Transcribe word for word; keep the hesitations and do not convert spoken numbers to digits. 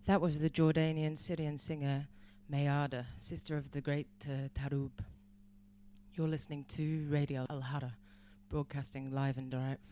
That was the Jordanian Syrian singer Mayada, sister of the great uh, Tarub. You're listening to Radio Al-Hara, broadcasting live and direct